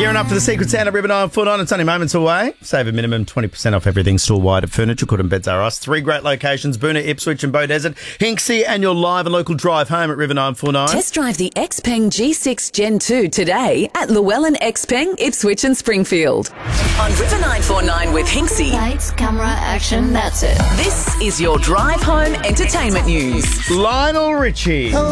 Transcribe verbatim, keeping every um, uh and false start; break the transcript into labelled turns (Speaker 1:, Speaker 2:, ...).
Speaker 1: Gearing up for the Secret Santa River nine forty-nine. It's only moments away. Save a minimum twenty percent off everything store-wide at Furniture, Court and Beds R Us. Three great locations, Boonah, Ipswich and Beaudesert. Hinksey, and your live and local drive home at River nine forty-nine.
Speaker 2: Test drive the Xpeng G six Gen two today at Llewellyn Xpeng, Ipswich and Springfield. On River nine forty-nine with Hinksey.
Speaker 3: Lights, camera, action, that's it.
Speaker 2: This is your drive home entertainment news.
Speaker 1: Lionel Richie.